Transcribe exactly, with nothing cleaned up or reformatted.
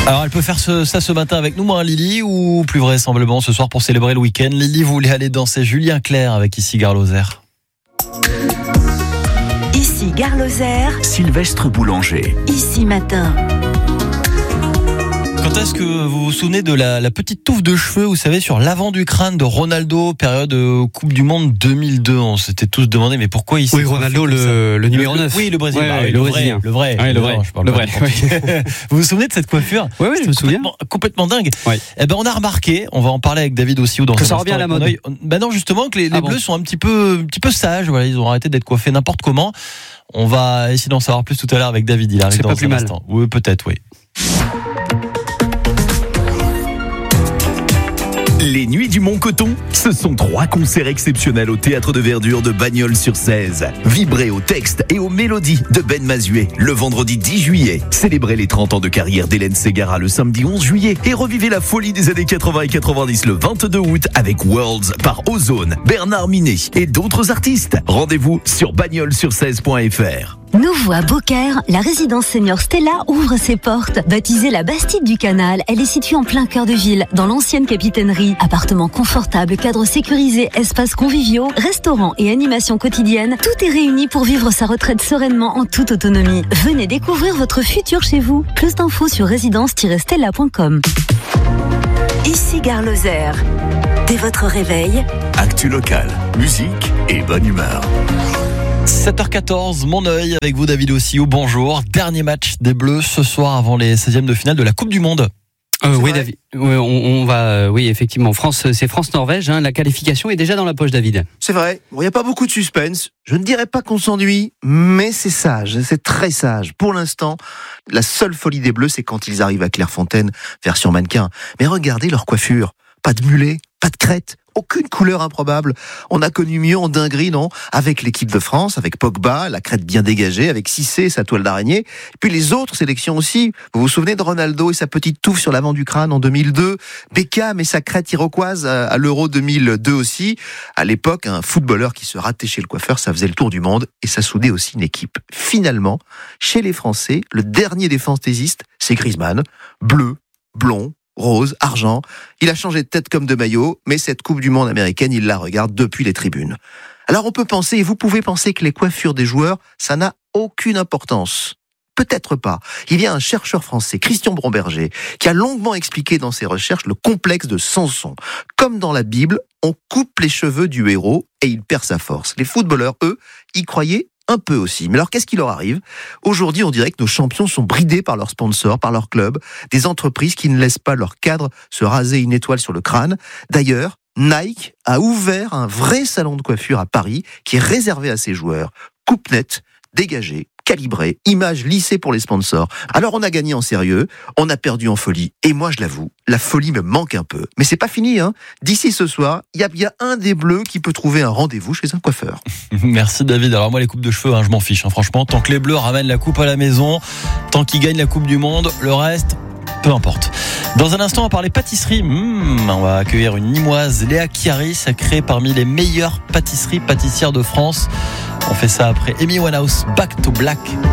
Alors elle peut faire ce, ça ce matin avec nous, hein, Lily, ou plus vraisemblablement ce soir pour célébrer le week-end. Lily voulait aller danser Julien Clerc avec Ici Gare Lozère. Ici Gare Lozère. Sylvestre Boulanger. Ici Matin. Quand est-ce que vous vous souvenez de la, la petite touffe de cheveux, vous savez, sur l'avant du crâne de Ronaldo, période euh, Coupe du Monde deux mille deux? On s'était tous demandé, mais pourquoi il s'est Oui, Ronaldo, le, le numéro neuf. Oui, le Brésilien. Ouais, Ah, oui, le le, vrai, Brésilien. le vrai. Ouais, le vrai. Non, je parle Le pas vrai. de- Vous vous souvenez de cette coiffure? Oui, oui, je me souviens. Complètement, complètement dingue. Ouais. Eh ben, on a remarqué, on va en parler avec David aussi ou dans Que un ça instant revient à la avec mon mode. œil. Ben non, justement, que les, les Ah bon. Bleus sont un petit peu, un petit peu sages. Voilà, ils ont arrêté d'être coiffés n'importe comment. On va essayer d'en savoir plus tout à l'heure avec David. Il arrive C'est dans pas un plus mal. instant. Oui, peut-être, oui. Les Nuits du Mont-Coton, ce sont trois concerts exceptionnels au Théâtre de Verdure de Bagnols-sur-Cèze. Vibrez au texte et aux mélodies de Ben Mazuet le vendredi dix juillet. Célébrez les trente ans de carrière d'Hélène Ségara le samedi onze juillet et revivez la folie des années quatre-vingts et quatre-vingt-dix le vingt-deux août avec Worlds par Ozone, Bernard Minet et d'autres artistes. Rendez-vous sur bagnols sur cèze point f r. Nouveau à Beaucaire, la résidence senior Stella ouvre ses portes. Baptisée la Bastide du Canal, elle est située en plein cœur de ville, dans l'ancienne capitainerie. Appartements confortables, cadres sécurisés, espaces conviviaux, restaurants et animations quotidiennes, tout est réuni pour vivre sa retraite sereinement en toute autonomie. Venez découvrir votre futur chez vous. Plus d'infos sur résidence tiret stella point com. Ici Gare Lozère. Dès votre réveil, Actu locale, musique et bonne humeur. sept heures quatorze, mon œil avec vous David Ossio, bonjour. Dernier match des Bleus ce soir avant les seizièmes de finale de la Coupe du Monde. Euh, oui, David. Oui, on, on va. euh, Oui, effectivement. France, c'est France-Norvège. Hein, la qualification est déjà dans la poche, David. C'est vrai, il n'y a pas beaucoup de suspense. Je ne dirais pas qu'on s'ennuie, mais c'est sage, c'est très sage. Pour l'instant, la seule folie des Bleus, c'est quand ils arrivent à Clairefontaine, version mannequin. Mais regardez leur coiffure. Pas de mulet, pas de crête, aucune couleur improbable. On a connu mieux en dinguerie, non? Avec l'équipe de France, avec Pogba, la crête bien dégagée, avec Cissé, sa toile d'araignée. Et puis les autres sélections aussi. Vous vous souvenez de Ronaldo et sa petite touffe sur l'avant du crâne en deux mille deux? Beckham et sa crête iroquoise à l'Euro deux mille deux aussi. À l'époque, un footballeur qui se ratait chez le coiffeur, ça faisait le tour du monde et ça soudait aussi une équipe. Finalement, chez les Français, le dernier des fantaisistes, c'est Griezmann. Bleu, blond, rose, argent. Il a changé de tête comme de maillot, mais cette Coupe du Monde américaine, il la regarde depuis les tribunes. Alors on peut penser, et vous pouvez penser que les coiffures des joueurs, ça n'a aucune importance. Peut-être pas. Il y a un chercheur français, Christian Bromberger, qui a longuement expliqué dans ses recherches le complexe de Samson. Comme dans la Bible, on coupe les cheveux du héros et il perd sa force. Les footballeurs, eux, y croyaient un peu aussi. Mais alors, qu'est-ce qui leur arrive? Aujourd'hui, on dirait que nos champions sont bridés par leurs sponsors, par leurs clubs, des entreprises qui ne laissent pas leurs cadres se raser une étoile sur le crâne. D'ailleurs, Nike a ouvert un vrai salon de coiffure à Paris qui est réservé à ses joueurs. Coupe nette, dégagée, calibrée, image lissée pour les sponsors. Alors on a gagné en sérieux, on a perdu en folie. Et moi, je l'avoue, la folie me manque un peu. Mais c'est pas fini, hein. D'ici ce soir, il y a bien un des Bleus qui peut trouver un rendez-vous chez un coiffeur. Merci David. Alors moi les coupes de cheveux, hein, je m'en fiche. Hein, franchement, tant que les Bleus ramènent la coupe à la maison, tant qu'ils gagnent la Coupe du Monde, le reste, peu importe. Dans un instant, on va parler pâtisserie. Mmh, on va accueillir une Nîmoise, Léa Chiari, sacrée parmi les meilleures pâtisseries pâtissières de France. On fait ça après Amy Winehouse, Back to Black.